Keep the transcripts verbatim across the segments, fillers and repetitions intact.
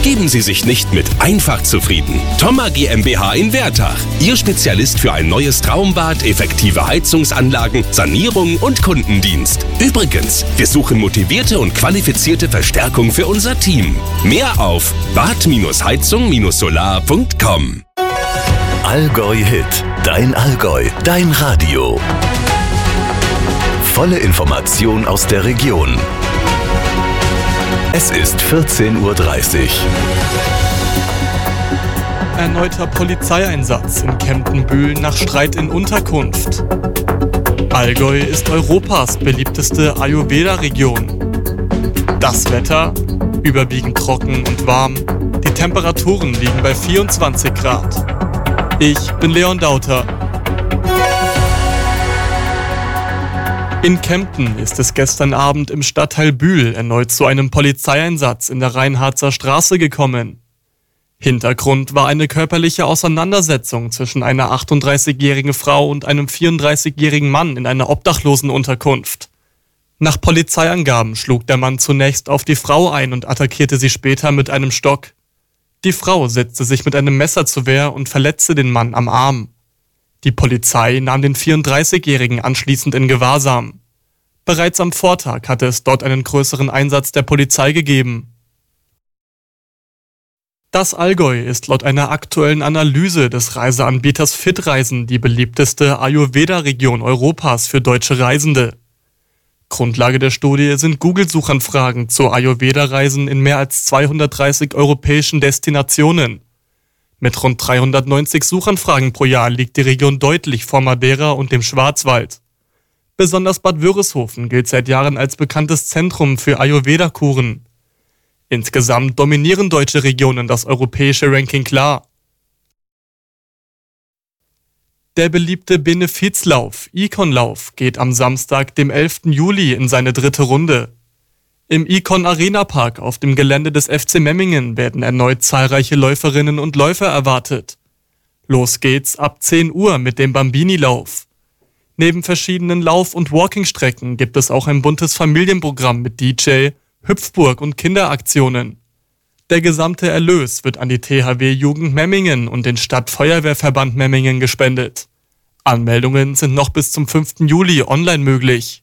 Geben Sie sich nicht mit einfach zufrieden. Thoma GmbH in Wertach. Ihr Spezialist für ein neues Traumbad, effektive Heizungsanlagen, Sanierung und Kundendienst. Übrigens, wir suchen motivierte und qualifizierte Verstärkung für unser Team. Mehr auf bad heizung solar punkt com. Allgäu Hit. Dein Allgäu. Dein Radio. Volle Information aus der Region. Es ist vierzehn Uhr dreißig. Erneuter Polizeieinsatz in Kempten-Bühl nach Streit in Unterkunft. Allgäu ist Europas beliebteste Ayurveda-Region. Das Wetter? Überwiegend trocken und warm. Die Temperaturen liegen bei vierundzwanzig Grad. Ich bin Leon Dauter. In Kempten ist es gestern Abend im Stadtteil Bühl erneut zu einem Polizeieinsatz in der Reinhardser Straße gekommen. Hintergrund war eine körperliche Auseinandersetzung zwischen einer achtunddreißigjährigen Frau und einem vierunddreißigjährigen Mann in einer Obdachlosenunterkunft. Nach Polizeiangaben schlug der Mann zunächst auf die Frau ein und attackierte sie später mit einem Stock. Die Frau setzte sich mit einem Messer zur Wehr und verletzte den Mann am Arm. Die Polizei nahm den vierunddreißigjährigen anschließend in Gewahrsam. Bereits am Vortag hatte es dort einen größeren Einsatz der Polizei gegeben. Das Allgäu ist laut einer aktuellen Analyse des Reiseanbieters Fitreisen die beliebteste Ayurveda-Region Europas für deutsche Reisende. Grundlage der Studie sind Google-Suchanfragen zu Ayurveda-Reisen in mehr als zweihundertdreißig europäischen Destinationen. Mit rund dreihundertneunzig Suchanfragen pro Jahr liegt die Region deutlich vor Madeira und dem Schwarzwald. Besonders Bad Wörishofen gilt seit Jahren als bekanntes Zentrum für Ayurveda-Kuren. Insgesamt dominieren deutsche Regionen das europäische Ranking klar. Der beliebte Benefizlauf, Icon-Lauf, geht am Samstag, dem elften Juli, in seine dritte Runde. Im Icon Arena Park auf dem Gelände des F C Memmingen werden erneut zahlreiche Läuferinnen und Läufer erwartet. Los geht's ab zehn Uhr mit dem Bambini-Lauf. Neben verschiedenen Lauf- und Walking-Strecken gibt es auch ein buntes Familienprogramm mit D J, Hüpfburg und Kinderaktionen. Der gesamte Erlös wird an die T H W Jugend Memmingen und den Stadtfeuerwehrverband Memmingen gespendet. Anmeldungen sind noch bis zum fünften Juli online möglich.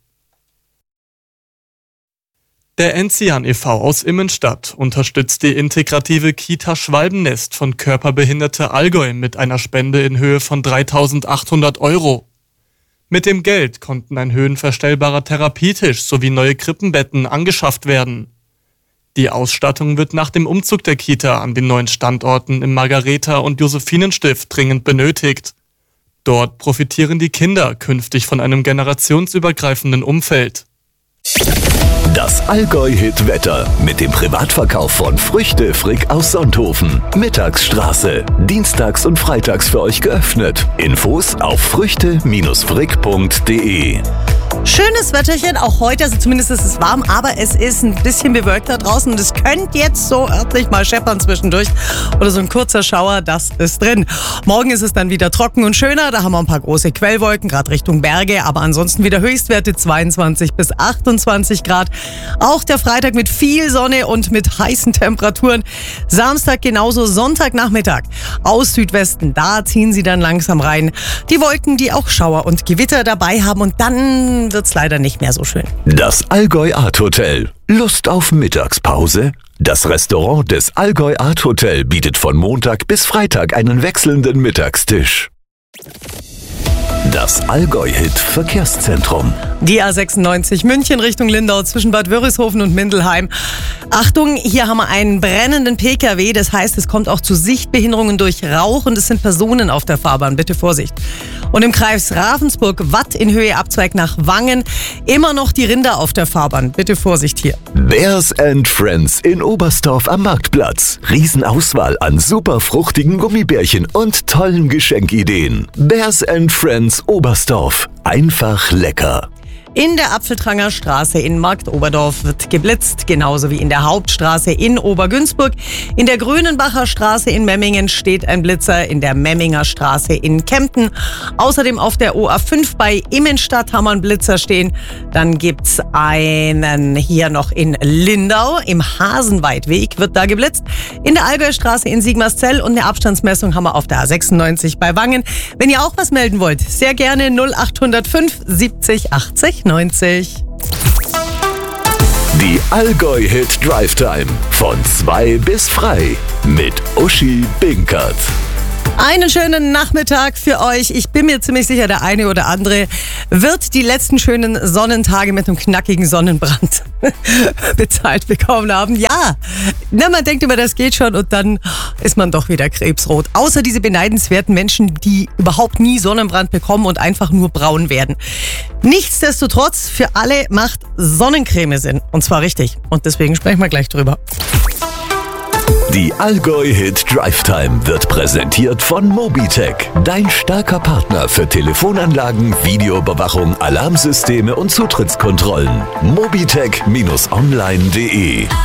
Der Enzian e V aus Immenstadt unterstützt die integrative Kita Schwalbennest von Körperbehinderte Allgäu mit einer Spende in Höhe von dreitausendachthundert Euro. Mit dem Geld konnten ein höhenverstellbarer Therapietisch sowie neue Krippenbetten angeschafft werden. Die Ausstattung wird nach dem Umzug der Kita an den neuen Standorten im Margareta- und Josephinenstift dringend benötigt. Dort profitieren die Kinder künftig von einem generationsübergreifenden Umfeld. Das Allgäu-Hit-Wetter mit dem Privatverkauf von Früchte Frick aus Sonthofen. Mittagsstraße. Dienstags und freitags für euch geöffnet. Infos auf früchte frick punkt de. Schönes Wetterchen, auch heute, also zumindest ist es warm, aber es ist ein bisschen bewölkt da draußen und es könnte jetzt so örtlich mal scheppern zwischendurch oder so ein kurzer Schauer, das ist drin. Morgen ist es dann wieder trocken und schöner, da haben wir ein paar große Quellwolken, gerade Richtung Berge, aber ansonsten wieder Höchstwerte zweiundzwanzig bis achtundzwanzig Grad. Auch der Freitag mit viel Sonne und mit heißen Temperaturen. Samstag genauso, Sonntagnachmittag aus Südwesten, da ziehen sie dann langsam rein. Die Wolken, die auch Schauer und Gewitter dabei haben und dann wird's leider nicht mehr so schön. Das Allgäu Art Hotel. Lust auf Mittagspause? Das Restaurant des Allgäu Art Hotel bietet von Montag bis Freitag einen wechselnden Mittagstisch. Das Allgäu-Hit Verkehrszentrum. Die A sechsundneunzig München Richtung Lindau zwischen Bad Wörishofen und Mindelheim. Achtung, hier haben wir einen brennenden P K W. Das heißt, es kommt auch zu Sichtbehinderungen durch Rauch und es sind Personen auf der Fahrbahn. Bitte Vorsicht. Und im Kreis Ravensburg-Watt in Höhe Abzweig nach Wangen immer noch die Rinder auf der Fahrbahn. Bitte Vorsicht hier. Bears and Friends in Oberstdorf am Marktplatz. Riesenauswahl an super fruchtigen Gummibärchen und tollen Geschenkideen. Bears and Friends Oberstdorf. Einfach lecker. In der Apfeltranger Straße in Marktoberdorf wird geblitzt, genauso wie in der Hauptstraße in Obergünzburg. In der Grünenbacher Straße in Memmingen steht ein Blitzer, in der Memminger Straße in Kempten. Außerdem auf der O A fünf bei Immenstadt haben wir einen Blitzer stehen. Dann gibt's einen hier noch in Lindau, im Hasenweidweg wird da geblitzt. In der Allgäustraße in Sigmarszell und eine Abstandsmessung haben wir auf der A sechsundneunzig bei Wangen. Wenn ihr auch was melden wollt, sehr gerne null acht null fünf siebzig achtzig neunzig. Die Allgäu-Hit Drive Time von zwei bis frei mit Uschi Binkert. Einen schönen Nachmittag für euch. Ich bin mir ziemlich sicher, der eine oder andere wird die letzten schönen Sonnentage mit einem knackigen Sonnenbrand bezahlt bekommen haben. Ja, na, man denkt immer, das geht schon und dann ist man doch wieder krebsrot. Außer diese beneidenswerten Menschen, die überhaupt nie Sonnenbrand bekommen und einfach nur braun werden. Nichtsdestotrotz, für alle macht Sonnencreme Sinn. Und zwar richtig. Und deswegen sprechen wir gleich drüber. Die Allgäu-Hit Drive Time wird präsentiert von Mobitech, dein starker Partner für Telefonanlagen, Videoüberwachung, Alarmsysteme und Zutrittskontrollen. mobitech Bindestrich online punkt de